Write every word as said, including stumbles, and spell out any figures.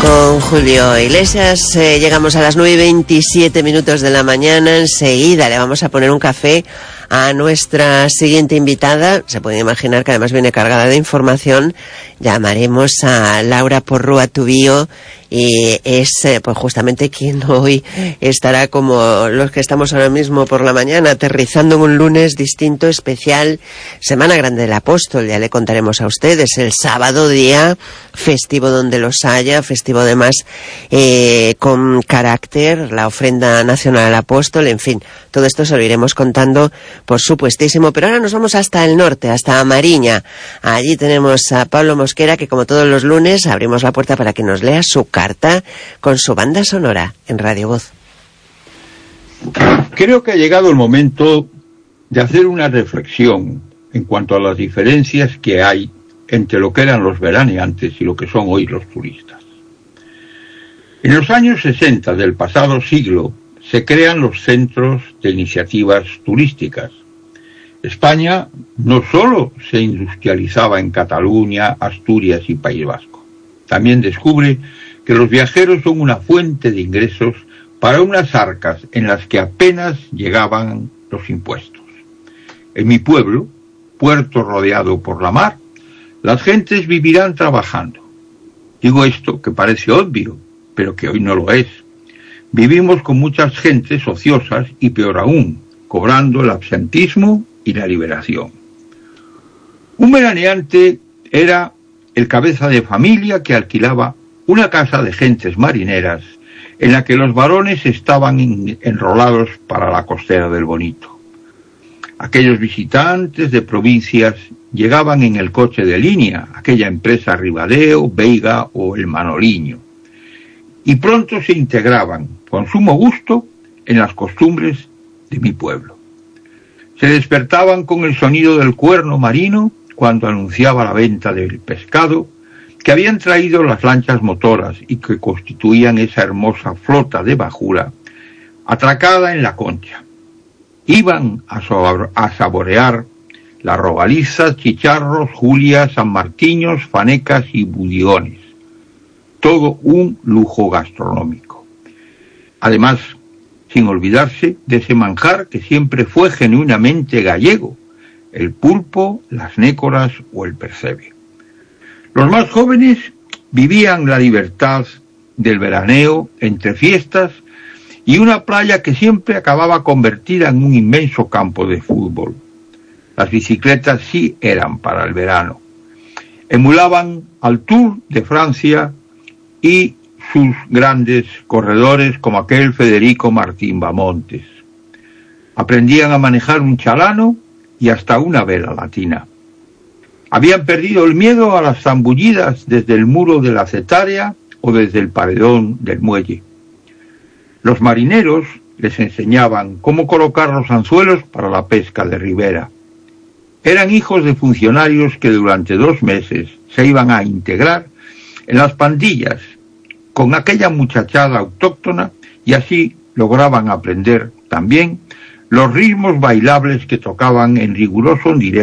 Con Julio Iglesias eh, llegamos a las nueve y veintisiete minutos de la mañana. Enseguida le vamos a poner un café a nuestra siguiente invitada. Se puede imaginar que además viene cargada de información. Llamaremos a Laura Porrúa Tubío y es eh, pues justamente quien hoy estará como los que estamos ahora mismo por la mañana, aterrizando en un lunes distinto, especial, Semana Grande del Apóstol. Ya le contaremos a ustedes, el sábado, día festivo donde los haya, festivo además eh, con carácter, la ofrenda nacional al Apóstol, en fin, todo esto se lo iremos contando por supuestísimo. Pero ahora nos vamos hasta el norte, hasta Mariña. Allí tenemos a Pablo Mosquera, que como todos los lunes abrimos la puerta para que nos lea su carta con su banda sonora en Radio Voz. Creo que ha llegado el momento de hacer una reflexión en cuanto a las diferencias que hay entre lo que eran los veraneantes y lo que son hoy los turistas. En los años sesenta del pasado siglo se crean los centros de iniciativas turísticas. España no solo se industrializaba en Cataluña, Asturias y País Vasco, también descubre que los viajeros son una fuente de ingresos para unas arcas en las que apenas llegaban los impuestos. En mi pueblo, puerto rodeado por la mar, las gentes vivirán trabajando. Digo esto que parece obvio, pero que hoy no lo es. Vivimos con muchas gentes ociosas y peor aún, cobrando el absentismo y la liberación. Un veraneante era el cabeza de familia que alquilaba una casa de gentes marineras en la que los varones estaban en, enrolados para la costera del Bonito. Aquellos visitantes de provincias llegaban en el coche de línea, aquella empresa Ribadeo, Veiga o el Manoliño, y pronto se integraban, con sumo gusto, en las costumbres de mi pueblo. Se despertaban con el sonido del cuerno marino cuando anunciaba la venta del pescado que habían traído las lanchas motoras y que constituían esa hermosa flota de bajura atracada en la Concha. Iban a, so- a saborear las rogalizas, chicharros, julias, sanmartiños, fanecas y budiones. Todo un lujo gastronómico. Además, sin olvidarse de ese manjar que siempre fue genuinamente gallego, el pulpo, las nécoras o el percebe. Los más jóvenes vivían la libertad del veraneo entre fiestas y una playa que siempre acababa convertida en un inmenso campo de fútbol. Las bicicletas sí eran para el verano. Emulaban al Tour de Francia y sus grandes corredores como aquel Federico Martín Bamontes. Aprendían a manejar un chalano y hasta una vela latina. Habían perdido el miedo a las zambullidas desde el muro de la Cetarea o desde el paredón del muelle. Los marineros les enseñaban cómo colocar los anzuelos para la pesca de ribera. Eran hijos de funcionarios que durante dos meses se iban a integrar en las pandillas con aquella muchachada autóctona y así lograban aprender también los ritmos bailables que tocaban en riguroso directo